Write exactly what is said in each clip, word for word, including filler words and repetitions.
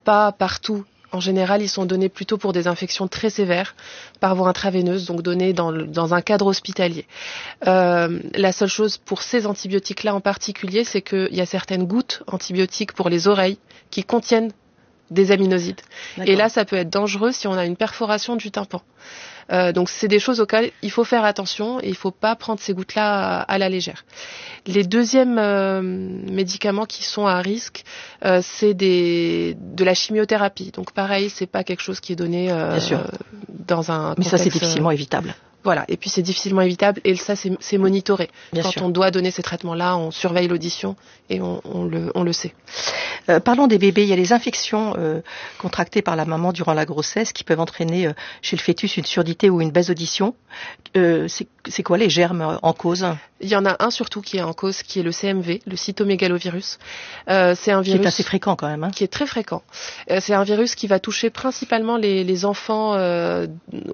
Pas partout. En général, ils sont donnés plutôt pour des infections très sévères, par voie intraveineuse, donc donnés dans, le, dans un cadre hospitalier. Euh, la seule chose pour ces antibiotiques-là en particulier, c'est qu'il y a certaines gouttes antibiotiques pour les oreilles qui contiennent des aminosides. D'accord. Et là, ça peut être dangereux si on a une perforation du tympan. Euh, donc c'est des choses auxquelles il faut faire attention et il ne faut pas prendre ces gouttes-là à, à la légère. Les deuxièmes euh, médicaments qui sont à risque, euh, c'est des, de la chimiothérapie. Donc pareil, c'est pas quelque chose qui est donné euh, dans un Mais contexte, ça, c'est difficilement évitable. Voilà, et puis c'est difficilement évitable et ça c'est, c'est monitoré. Bien Quand sûr. On doit donner ces traitements-là, on surveille l'audition et on, on, le, on le sait. Euh, parlons des bébés, il y a les infections euh, contractées par la maman durant la grossesse qui peuvent entraîner euh, chez le fœtus une surdité ou une baisse d'audition. Euh, c'est, c'est quoi les germes en cause ? Il y en a un surtout qui est en cause, qui est le C M V, le cytomégalovirus. Euh, c'est un virus qui est assez fréquent quand même. Hein. Qui est très fréquent. Euh, c'est un virus qui va toucher principalement les, les enfants euh,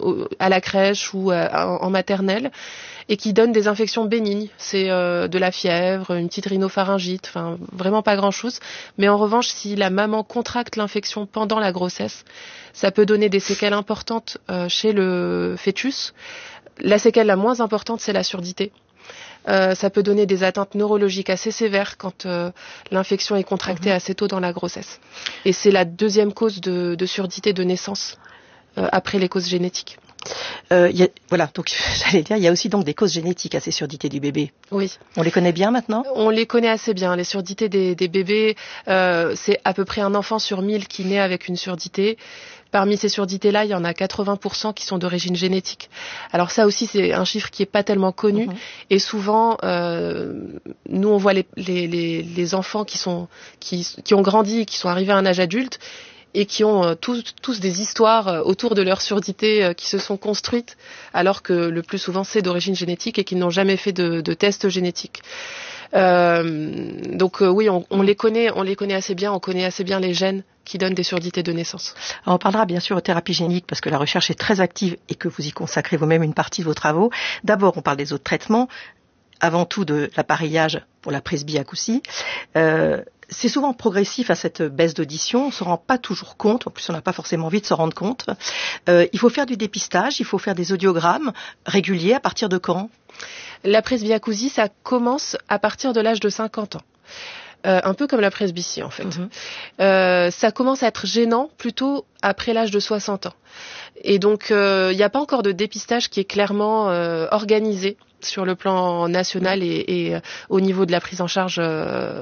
à la crèche ou euh, en maternelle et qui donne des infections bénignes. C'est euh, de la fièvre, une petite rhinopharyngite, enfin vraiment pas grand-chose. Mais en revanche, si la maman contracte l'infection pendant la grossesse, ça peut donner des séquelles importantes euh, chez le fœtus. La séquelle la moins importante, c'est la surdité. Euh, ça peut donner des atteintes neurologiques assez sévères quand euh, l'infection est contractée mmh. assez tôt dans la grossesse. Et c'est la deuxième cause de, de surdité de naissance euh, après les causes génétiques. Euh, y a, voilà, donc j'allais dire, il y a aussi donc des causes génétiques à ces surdités du bébé. Oui. On les connaît bien maintenant ? On les connaît assez bien. Les surdités des, des bébés, euh, c'est à peu près un enfant sur mille qui naît avec une surdité. Parmi ces surdités-là, il y en a quatre-vingts pour cent qui sont d'origine génétique. Alors ça aussi, c'est un chiffre qui est pas tellement connu. Mmh. Et souvent, euh, nous, on voit les, les, les, les enfants qui, sont, qui, qui ont grandi, qui sont arrivés à un âge adulte, et qui ont euh, tous, tous des histoires euh, autour de leur surdité euh, qui se sont construites, alors que le plus souvent c'est d'origine génétique et qu'ils n'ont jamais fait de, de test génétique. Euh, donc euh, oui, on, on les connaît, on les connaît assez bien, on connaît assez bien les gènes qui donnent des surdités de naissance. Alors on parlera bien sûr de thérapie génique parce que la recherche est très active et que vous y consacrez vous-même une partie de vos travaux. D'abord, on parle des autres traitements, avant tout de l'appareillage pour la presbyacousie. Euh, C'est souvent progressif à cette baisse d'audition, on ne se rend pas toujours compte, en plus on n'a pas forcément envie de se rendre compte. Euh, il faut faire du dépistage, il faut faire des audiogrammes réguliers à partir de quand ? La presbyacousie, ça commence à partir de l'âge de cinquante ans. Euh, un peu comme la presbytie en fait. Mmh. Euh, ça commence à être gênant plutôt après l'âge de soixante ans. Et donc il euh, n'y a pas encore de dépistage qui est clairement euh, organisé sur le plan national et, et euh, au niveau de la prise en charge euh,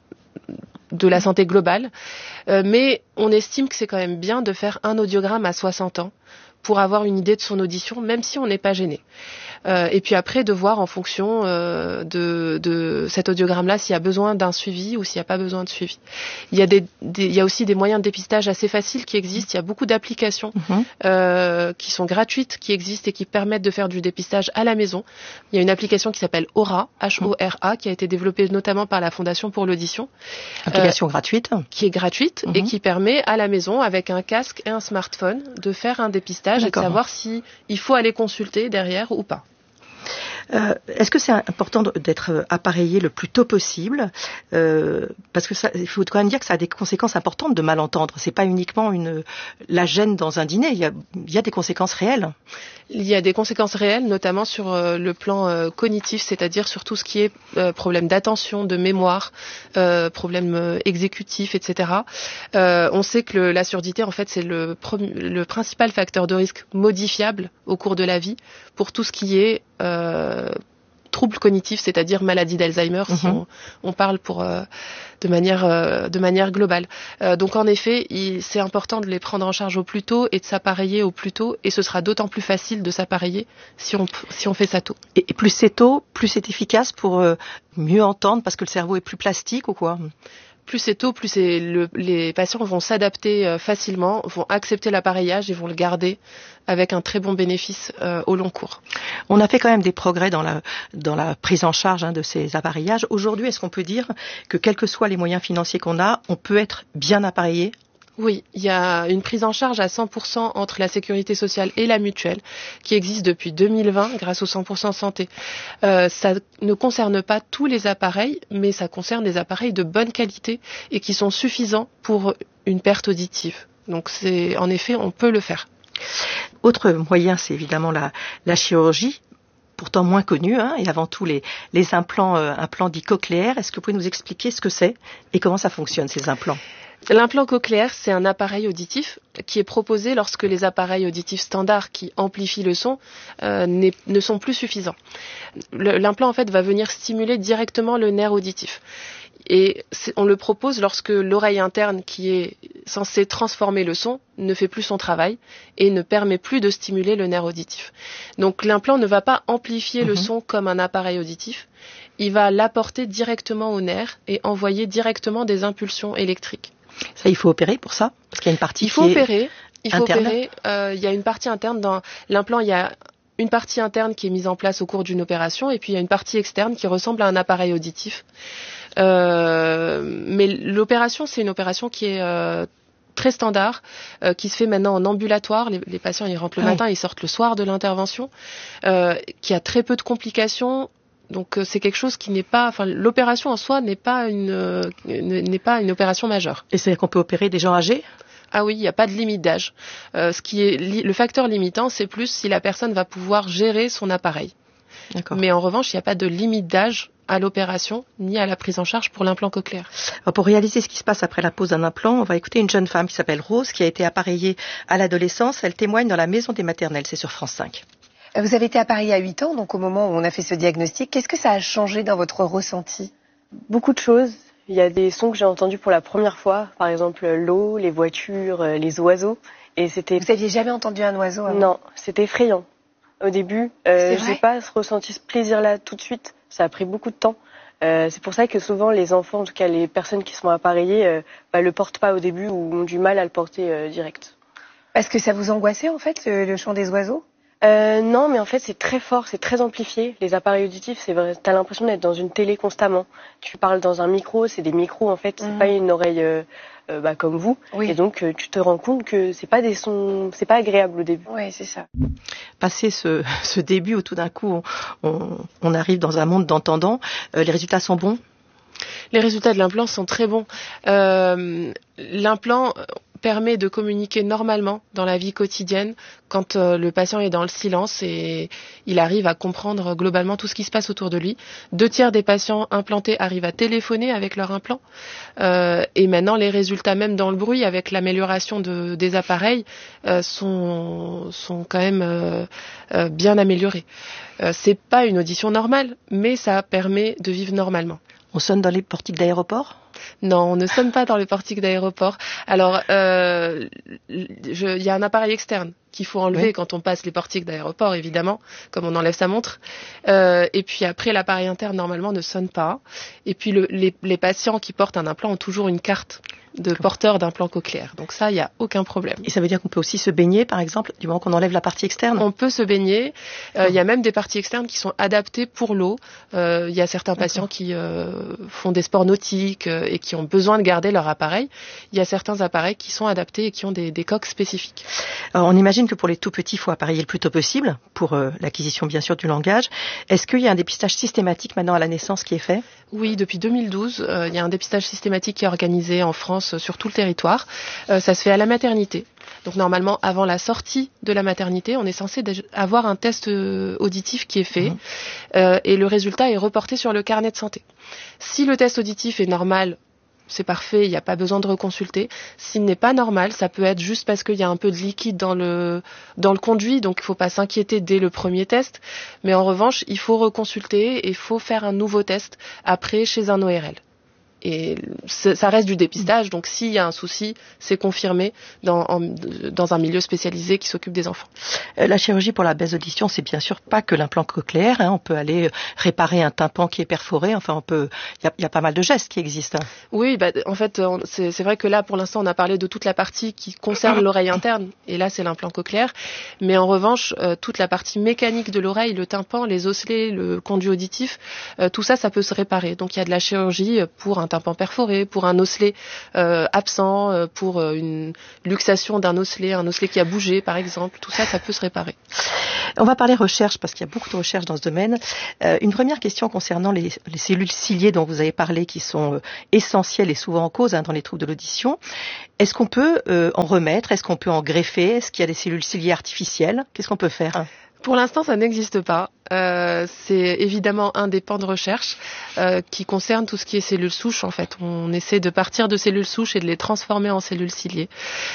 de la santé globale. Euh, mais on estime que c'est quand même bien de faire un audiogramme à soixante ans pour avoir une idée de son audition, même si on n'est pas gêné. Euh, et puis après, de voir en fonction euh, de, de cet audiogramme-là s'il y a besoin d'un suivi ou s'il n'y a pas besoin de suivi. Il y a, des, des, il y a aussi des moyens de dépistage assez faciles qui existent. Il y a beaucoup d'applications mmh. euh, qui sont gratuites, qui existent et qui permettent de faire du dépistage à la maison. Il y a une application qui s'appelle Aura, H O R A, qui a été développée notamment par la Fondation pour l'audition. Application euh, gratuite. Qui est gratuite mmh. et qui permet à la maison, avec un casque et un smartphone, de faire un dépistage D'accord. et de savoir si il faut aller consulter derrière ou pas. Euh, est-ce que c'est important d'être appareillé le plus tôt possible euh, parce que ça, il faut quand même dire que ça a des conséquences importantes de mal entendre. C'est pas uniquement une la gêne dans un dîner. Il y a, il y a des conséquences réelles. Il y a des conséquences réelles, notamment sur euh, le plan euh, cognitif, c'est-à-dire sur tout ce qui est euh, problème d'attention, de mémoire, euh, problème euh, exécutif, et cetera. Euh, on sait que le, la surdité, en fait, c'est le, le principal facteur de risque modifiable au cours de la vie pour tout ce qui est euh, troubles cognitifs, c'est-à-dire maladie d'Alzheimer, mm-hmm. si on, on parle pour, euh, de, manière, euh, de manière globale. Euh, donc en effet, il, c'est important de les prendre en charge au plus tôt et de s'appareiller au plus tôt, et ce sera d'autant plus facile de s'appareiller si on, si on fait ça tôt. Et, et plus c'est tôt, plus c'est efficace pour euh, mieux entendre parce que le cerveau est plus plastique ou quoi ? Plus c'est tôt, plus c'est le, les patients vont s'adapter euh, facilement, vont accepter l'appareillage et vont le garder avec un très bon bénéfice euh, au long cours. On a fait quand même des progrès dans la, dans la prise en charge hein, de ces appareillages. Aujourd'hui, est-ce qu'on peut dire que quels que soient les moyens financiers qu'on a, on peut être bien appareillé ? Oui, il y a une prise en charge à cent pour cent entre la sécurité sociale et la mutuelle qui existe depuis deux mille vingt grâce au cent pour cent santé. Euh, ça ne concerne pas tous les appareils, mais ça concerne des appareils de bonne qualité et qui sont suffisants pour une perte auditive. Donc c'est, en effet, on peut le faire. Autre moyen, c'est évidemment la, la chirurgie, pourtant moins connue, hein, et avant tout les, les implants, euh, implants dits cochléaires. Est-ce que vous pouvez nous expliquer ce que c'est et comment ça fonctionne, ces implants ? L'implant cochléaire, c'est un appareil auditif qui est proposé lorsque les appareils auditifs standards qui amplifient le son euh, ne sont plus suffisants. Le, l'implant, en fait, va venir stimuler directement le nerf auditif. Et on le propose lorsque l'oreille interne, qui est censée transformer le son, ne fait plus son travail et ne permet plus de stimuler le nerf auditif. Donc l'implant ne va pas amplifier mmh. le son comme un appareil auditif, il va l'apporter directement au nerf et envoyer directement des impulsions électriques. Ça, il faut opérer pour ça ? Parce qu'il y a une partie il faut qui opérer, est il faut interne. opérer. Euh, il y a une partie interne dans l'implant. Il y a une partie interne qui est mise en place au cours d'une opération, et puis il y a une partie externe qui ressemble à un appareil auditif. Euh, mais l'opération, c'est une opération qui est euh, très standard, euh, qui se fait maintenant en ambulatoire. Les, les patients, ils rentrent le ah matin, oui. ils sortent le soir de l'intervention, euh, qui a très peu de complications. Donc c'est quelque chose qui n'est pas, enfin l'opération en soi n'est pas une euh, n'est pas une opération majeure. Et c'est-à-dire qu'on peut opérer des gens âgés ? Ah oui, il n'y a pas de limite d'âge. Euh, ce qui est li- le facteur limitant, c'est plus si la personne va pouvoir gérer son appareil. D'accord. Mais en revanche, il n'y a pas de limite d'âge à l'opération ni à la prise en charge pour l'implant cochléaire. Alors pour réaliser ce qui se passe après la pose d'un implant, on va écouter une jeune femme qui s'appelle Rose, qui a été appareillée à l'adolescence. Elle témoigne dans la maison des maternelles, c'est sur France cinq. Vous avez été appareillée à huit ans, donc au moment où on a fait ce diagnostic. Qu'est-ce que ça a changé dans votre ressenti ? Beaucoup de choses. Il y a des sons que j'ai entendus pour la première fois, par exemple l'eau, les voitures, les oiseaux. Et c'était... Vous n'aviez jamais entendu un oiseau avant ? Non, c'était effrayant. Au début, euh, je n'ai pas ressenti ce plaisir-là tout de suite. Ça a pris beaucoup de temps. Euh, c'est pour ça que souvent les enfants, en tout cas les personnes qui sont appareillées, euh, bah, le portent pas au début ou ont du mal à le porter euh, direct. Parce que ça vous angoissait en fait, le, le chant des oiseaux ? Euh, non, mais en fait, c'est très fort, c'est très amplifié. Les appareils auditifs, c'est vrai, t'as l'impression d'être dans une télé constamment. Tu parles dans un micro, c'est des micros, en fait, c'est mmh. pas une oreille euh, euh, bah, comme vous. Oui. Et donc, euh, tu te rends compte que c'est pas des sons, c'est pas agréable au début. Oui, c'est ça. Passer ce, ce début où tout d'un coup, on, on, on arrive dans un monde d'entendants, euh, les résultats sont bons ? Les résultats de l'implant sont très bons. Euh, l'implant permet de communiquer normalement dans la vie quotidienne quand euh, le patient est dans le silence et il arrive à comprendre globalement tout ce qui se passe autour de lui. Deux tiers des patients implantés arrivent à téléphoner avec leur implant euh, et maintenant les résultats même dans le bruit avec l'amélioration de, des appareils euh, sont, sont quand même euh, euh, bien améliorés. Euh, c'est pas une audition normale, mais ça permet de vivre normalement. On sonne dans les portiques d'aéroport ? Non, on ne sonne pas dans les portiques d'aéroport. Alors, euh, il y a un appareil externe qu'il faut enlever oui. quand on passe les portiques d'aéroport, évidemment, comme on enlève sa montre. Euh, et puis après, l'appareil interne, normalement, ne sonne pas. Et puis, le, les, les patients qui portent un implant ont toujours une carte de porteur d'implant cochléaire. Donc ça, il n'y a aucun problème. Et ça veut dire qu'on peut aussi se baigner, par exemple, du moment qu'on enlève la partie externe ? On peut se baigner. Euh, il y a même des parties externes qui sont adaptées pour l'eau. Euh, il y a certains D'accord. patients qui euh, font des sports nautiques euh, et qui ont besoin de garder leur appareil. Il y a certains appareils qui sont adaptés et qui ont des, des coques spécifiques. Alors, on imagine que pour les tout petits, il faut appareiller le plus tôt possible pour euh, l'acquisition, bien sûr, du langage. Est-ce qu'il y a un dépistage systématique maintenant à la naissance qui est fait ? Oui, depuis deux mille douze, euh, il y a un dépistage systématique qui est organisé en France sur tout le territoire. Euh, ça se fait à la maternité. Donc normalement, avant la sortie de la maternité, on est censé avoir un test euh, auditif qui est fait mmh. euh, et le résultat est reporté sur le carnet de santé. Si le test auditif est normal, c'est parfait, il n'y a pas besoin de reconsulter. S'il n'est pas normal, ça peut être juste parce qu'il y a un peu de liquide dans le, dans le conduit, donc il ne faut pas s'inquiéter dès le premier test. Mais en revanche, il faut reconsulter et il faut faire un nouveau test après chez un O R L. Et ça reste du dépistage, donc s'il y a un souci, c'est confirmé dans, en, dans un milieu spécialisé qui s'occupe des enfants. La chirurgie pour la baisse d'audition, c'est bien sûr pas que l'implant cochléaire. Hein. On peut aller réparer un tympan qui est perforé. Enfin, on peut. Il y a, y a pas mal de gestes qui existent. Hein. Oui, bah, en fait, c'est, c'est vrai que là, pour l'instant, on a parlé de toute la partie qui concerne l'oreille interne, et là, c'est l'implant cochléaire. Mais en revanche, euh, toute la partie mécanique de l'oreille, le tympan, les osselets, le conduit auditif, euh, tout ça, ça peut se réparer. Donc, il y a de la chirurgie pour un tympan perforé, pour un osselet euh, absent, euh, pour euh, une luxation d'un osselet, un osselet qui a bougé par exemple. Tout ça, ça peut se réparer. On va parler recherche parce qu'il y a beaucoup de recherches dans ce domaine. Euh, une première question concernant les, les cellules ciliées dont vous avez parlé, qui sont euh, essentielles et souvent en cause hein, dans les troubles de l'audition. Est-ce qu'on peut euh, en remettre? Est-ce qu'on peut en greffer? Est-ce qu'il y a des cellules ciliées artificielles? Qu'est-ce qu'on peut faire? Pour l'instant, ça n'existe pas. Euh, c'est évidemment un des pans de recherche euh, qui concerne tout ce qui est cellules souches. En fait, on essaie de partir de cellules souches et de les transformer en cellules ciliées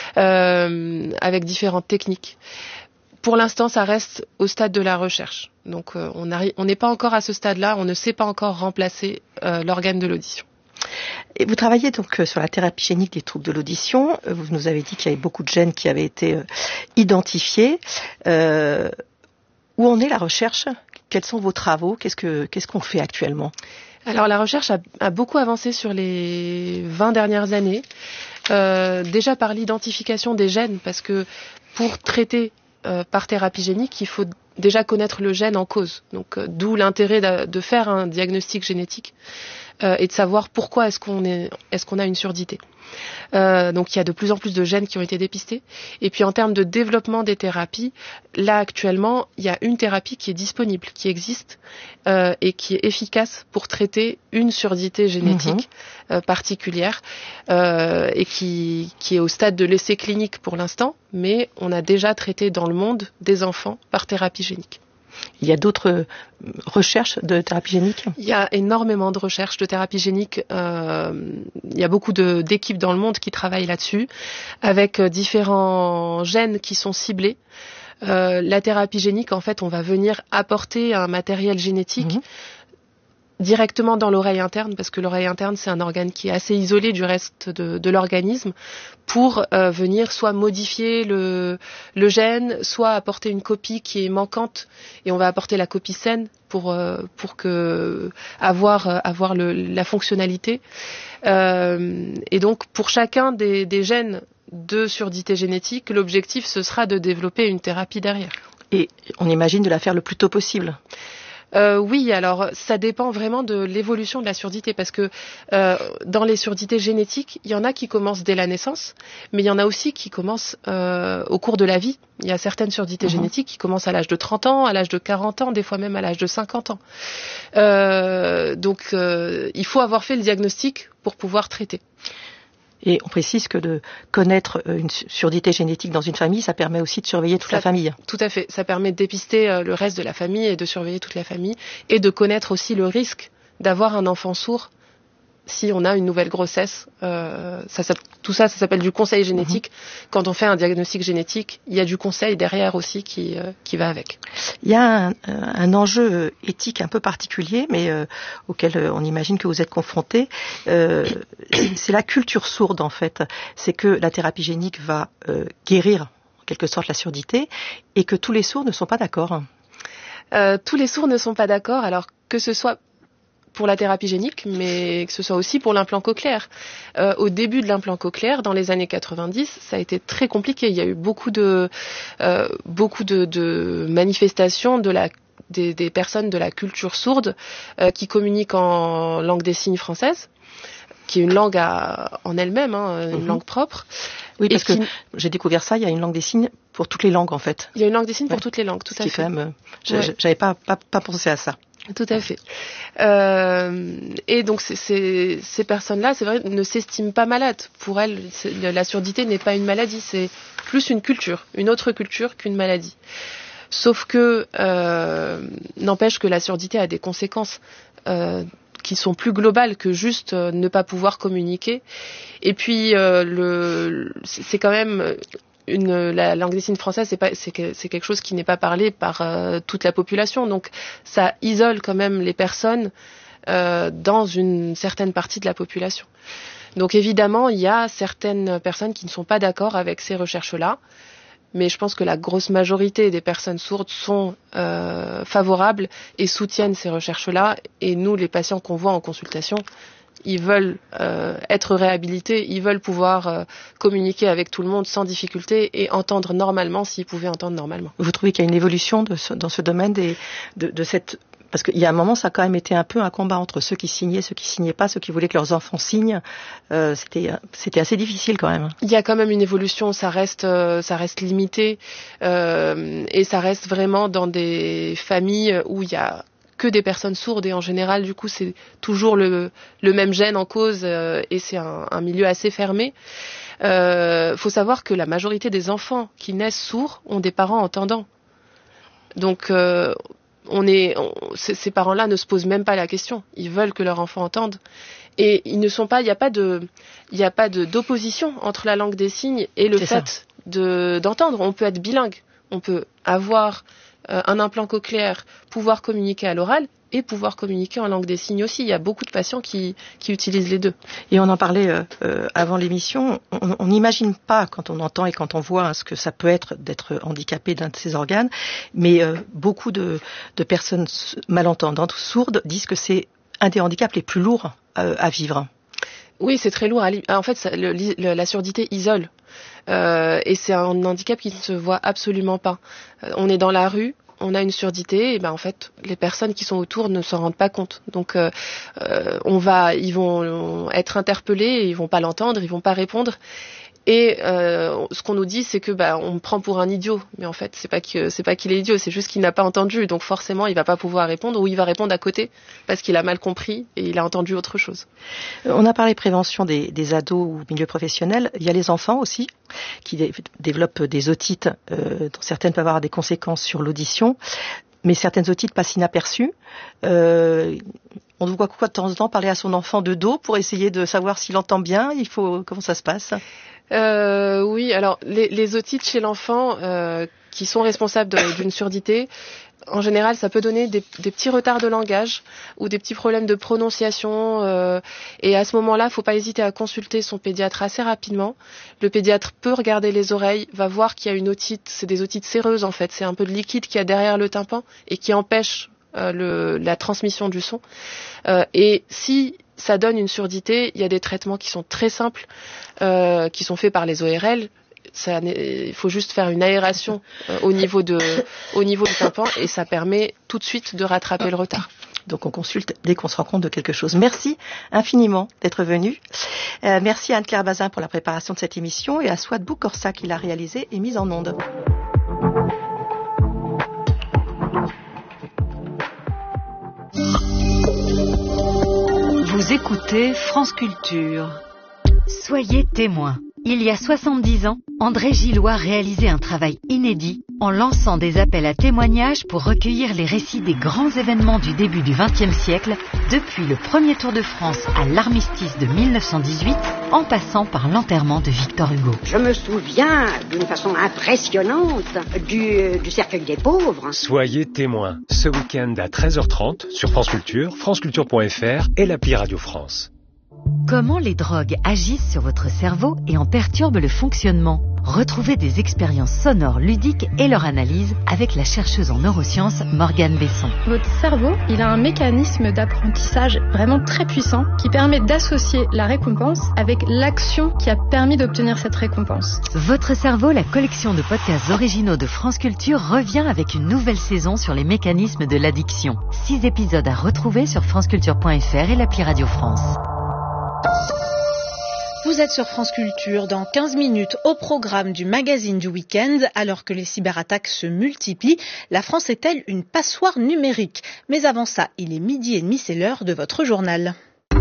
euh, avec différentes techniques. Pour l'instant, ça reste au stade de la recherche. Donc, euh, on n'arrive, on n'est pas encore à ce stade-là. On ne sait pas encore remplacer euh, l'organe de l'audition. Et vous travaillez donc sur la thérapie génique des troubles de l'audition. Vous nous avez dit qu'il y avait beaucoup de gènes qui avaient été euh, identifiés. Euh, où en est la recherche? Quels sont vos travaux? Qu'est-ce que, qu'est-ce qu'on fait actuellement? Alors, la recherche a, a beaucoup avancé sur les vingt dernières années. Euh, déjà par l'identification des gènes, parce que pour traiter Euh, par thérapie génique, il faut déjà connaître le gène en cause. Donc, euh, d'où l'intérêt de, de faire un diagnostic génétique euh, et de savoir pourquoi est-ce qu'on est, est-ce qu'on a une surdité. Euh, donc, il y a de plus en plus de gènes qui ont été dépistés. Et puis, en termes de développement des thérapies, là actuellement, il y a une thérapie qui est disponible, qui existe euh, et qui est efficace pour traiter une surdité génétique mmh. euh, particulière euh, et qui, qui est au stade de l'essai clinique pour l'instant, mais on a déjà traité dans le monde des enfants par thérapie génique. Il y a d'autres recherches de thérapie génique? Il y a énormément de recherches de thérapie génique. Euh, il y a beaucoup de, d'équipes dans le monde qui travaillent là-dessus, avec différents gènes qui sont ciblés. Euh, la thérapie génique, en fait, on va venir apporter un matériel génétique mmh. directement dans l'oreille interne, parce que l'oreille interne, c'est un organe qui est assez isolé du reste de, de l'organisme, pour euh, venir soit modifier le, le gène, soit apporter une copie qui est manquante, et on va apporter la copie saine pour, euh, pour que, avoir, euh, avoir le, la fonctionnalité. Euh, et donc, pour chacun des, des gènes de surdité génétique, l'objectif, ce sera de développer une thérapie derrière. Et on imagine de la faire le plus tôt possible. Euh, oui, alors ça dépend vraiment de l'évolution de la surdité, parce que euh, dans les surdités génétiques, il y en a qui commencent dès la naissance, mais il y en a aussi qui commencent euh, au cours de la vie. Il y a certaines surdités mmh. génétiques qui commencent à l'âge de trente ans, à l'âge de quarante ans, des fois même à l'âge de cinquante ans. Euh, donc euh, il faut avoir fait le diagnostic pour pouvoir traiter. Et on précise que de connaître une surdité génétique dans une famille, ça permet aussi de surveiller toute ça, la famille. Tout à fait. Ça permet de dépister le reste de la famille et de surveiller toute la famille, et de connaître aussi le risque d'avoir un enfant sourd si on a une nouvelle grossesse. Euh, ça, ça, tout ça, ça s'appelle du conseil génétique. Mmh. Quand on fait un diagnostic génétique, il y a du conseil derrière aussi qui, euh, qui va avec. Il y a un, un enjeu éthique un peu particulier, mais euh, auquel on imagine que vous êtes confrontés. Euh, c'est la culture sourde, en fait. C'est que la thérapie génique va euh, guérir, en quelque sorte, la surdité, et que tous les sourds ne sont pas d'accord. Euh, tous les sourds ne sont pas d'accord, alors que ce soit pour la thérapie génique, mais que ce soit aussi pour l'implant cochléaire. Euh, au début de l'implant cochléaire, dans les années quatre-vingt-dix, ça a été très compliqué. Il y a eu beaucoup de, euh, beaucoup de, de manifestations de la, des, des personnes de la culture sourde euh, qui communiquent en langue des signes française, qui est une langue à, en elle-même, hein, une mmh. langue propre. Oui, parce qui... que j'ai découvert ça, il y a une langue des signes pour toutes les langues, en fait. Il y a une langue des signes ouais. pour toutes les langues, tout Ce à qui fait. Quand même, ouais. J'avais pas, pas, pas pensé à ça. Tout à fait. Euh, et donc c- c- ces personnes-là, c'est vrai, ne s'estiment pas malades. Pour elles, la surdité n'est pas une maladie, c'est plus une culture, une autre culture qu'une maladie. Sauf que, euh, n'empêche que la surdité a des conséquences euh, qui sont plus globales que juste euh, ne pas pouvoir communiquer. Et puis, euh, le, c'est quand même... Une, la langue des signes française, c'est, pas, c'est, que, c'est quelque chose qui n'est pas parlé par euh, toute la population. Donc, ça isole quand même les personnes euh, dans une certaine partie de la population. Donc, évidemment, il y a certaines personnes qui ne sont pas d'accord avec ces recherches-là. Mais je pense que la grosse majorité des personnes sourdes sont euh, favorables et soutiennent ces recherches-là. Et nous, les patients qu'on voit en consultation, ils veulent euh, être réhabilités, ils veulent pouvoir euh, communiquer avec tout le monde sans difficulté et entendre normalement s'ils pouvaient entendre normalement. Vous trouvez qu'il y a une évolution de ce, dans ce domaine des, de, de cette Parce qu'il y a un moment, ça a quand même été un peu un combat entre ceux qui signaient, ceux qui signaient pas, ceux qui voulaient que leurs enfants signent. Euh, c'était, c'était assez difficile quand même. Il y a quand même une évolution, ça reste, euh, ça reste limité euh, et ça reste vraiment dans des familles où il y a que des personnes sourdes et en général, du coup, c'est toujours le, le même gène en cause euh, et c'est un, un milieu assez fermé. Il euh, faut savoir que la majorité des enfants qui naissent sourds ont des parents entendants. Donc, euh, on est, on, c- ces parents-là ne se posent même pas la question. Ils veulent que leur enfant entende. Et ils ne sont pas, il n'y a pas de, il n'y a pas de, d'opposition entre la langue des signes et le C'est fait de, d'entendre. On peut être bilingue. On peut avoir euh, un implant cochléaire, pouvoir communiquer à l'oral et pouvoir communiquer en langue des signes aussi. Il y a beaucoup de patients qui, qui utilisent les deux. Et on en parlait euh, euh, avant l'émission, on n'imagine pas quand on entend et quand on voit hein, ce que ça peut être d'être handicapé d'un de ces organes, mais euh, beaucoup de, de personnes malentendantes, sourdes, disent que c'est un des handicaps les plus lourds euh, à vivre. Oui, c'est très lourd. En fait, ça, le, le, la surdité isole. Euh, et c'est un handicap qui ne se voit absolument pas. Euh, on est dans la rue, on a une surdité, et ben en fait, les personnes qui sont autour ne s'en rendent pas compte. Donc, euh, euh, on va, ils vont être interpellés, et ils vont pas l'entendre, ils vont pas répondre. Et euh, ce qu'on nous dit, c'est que bah on me prend pour un idiot, mais en fait, c'est pas que c'est pas qu'il est idiot, c'est juste qu'il n'a pas entendu. Donc forcément, il va pas pouvoir répondre ou il va répondre à côté parce qu'il a mal compris et il a entendu autre chose. On a parlé prévention des, des ados ou milieu professionnel. Il y a les enfants aussi qui dé- développent des otites, euh, dont certaines peuvent avoir des conséquences sur l'audition, mais certaines otites passent inaperçues. Euh, on doit quoi de temps en temps parler à son enfant de dos pour essayer de savoir s'il entend bien. Il faut comment ça se passe? Euh, oui, alors les, les otites chez l'enfant euh, qui sont responsables de, d'une surdité, en général, ça peut donner des, des petits retards de langage ou des petits problèmes de prononciation. Euh, et à ce moment-là, il ne faut pas hésiter à consulter son pédiatre assez rapidement. Le pédiatre peut regarder les oreilles, va voir qu'il y a une otite. C'est des otites séreuses en fait. C'est un peu de liquide qu'il y a derrière le tympan et qui empêche euh, le, la transmission du son. Euh, et si ça donne une surdité, il y a des traitements qui sont très simples, euh, qui sont faits par les O R L. Ça, il faut juste faire une aération euh, au niveau de, au niveau du tympan et ça permet tout de suite de rattraper le retard. Donc on consulte dès qu'on se rend compte de quelque chose. Merci infiniment d'être venu. Euh, merci à Anne-Claire Bazin pour la préparation de cette émission et à Swat Boukorsa qui l'a réalisée et mise en onde. Vous écoutez France Culture. Soyez témoins. Il y a soixante-dix ans, André Gillois réalisait un travail inédit en lançant des appels à témoignages pour recueillir les récits des grands événements du début du vingtième siècle, depuis le premier Tour de France à l'armistice de mille neuf cent dix-huit, en passant par l'enterrement de Victor Hugo. Je me souviens d'une façon impressionnante du, du cercueil des pauvres. Soyez témoins, ce week-end à treize heures trente sur France Culture, franceculture point f r et l'appli Radio France. Comment les drogues agissent sur votre cerveau et en perturbent le fonctionnement? Retrouvez des expériences sonores ludiques et leur analyse avec la chercheuse en neurosciences Morgane Besson. Votre cerveau, il a un mécanisme d'apprentissage vraiment très puissant qui permet d'associer la récompense avec l'action qui a permis d'obtenir cette récompense. Votre cerveau, la collection de podcasts originaux de France Culture, revient avec une nouvelle saison sur les mécanismes de l'addiction. Six épisodes à retrouver sur franceculture point f r et l'appli Radio France. Vous êtes sur France Culture dans quinze minutes au programme du magazine du week-end. Alors que les cyberattaques se multiplient, la France est-elle une passoire numérique? Mais avant ça, il est midi et demi, c'est l'heure de votre journal.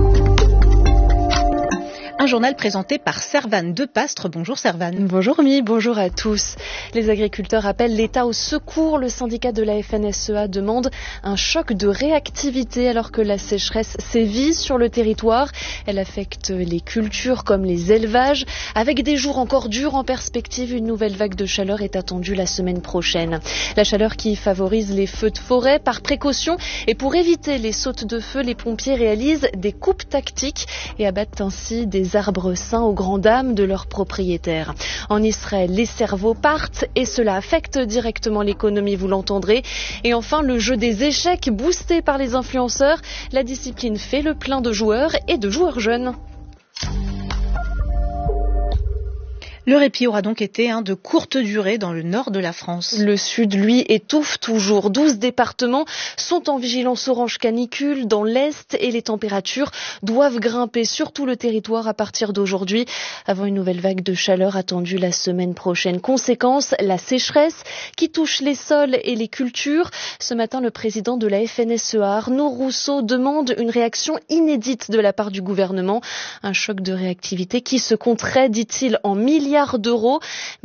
Un journal présenté par Servane Depastre. Bonjour Servane. Bonjour Mi, bonjour à tous. Les agriculteurs appellent l'État au secours. Le syndicat de la F N S E A demande un choc de réactivité alors que la sécheresse sévit sur le territoire. Elle affecte les cultures comme les élevages. Avec des jours encore durs en perspective, une nouvelle vague de chaleur est attendue la semaine prochaine. La chaleur qui favorise les feux de forêt par précaution et pour éviter les sautes de feu, les pompiers réalisent des coupes tactiques et abattent ainsi des arbres sains aux grandes dames de leurs propriétaires. En Israël, les cerveaux partent et cela affecte directement l'économie, vous l'entendrez. Et enfin, le jeu des échecs boosté par les influenceurs. La discipline fait le plein de joueurs et de joueurs jeunes. Le répit aura donc été hein, de courte durée dans le nord de la France. Le sud, lui, étouffe toujours. douze départements sont en vigilance orange canicule dans l'est et les températures doivent grimper sur tout le territoire à partir d'aujourd'hui avant une nouvelle vague de chaleur attendue la semaine prochaine. Conséquence, la sécheresse qui touche les sols et les cultures. Ce matin, le président de la F N S E A, Arnaud Rousseau, demande une réaction inédite de la part du gouvernement. Un choc de réactivité qui se compterait, dit-il, en milliards d'euros.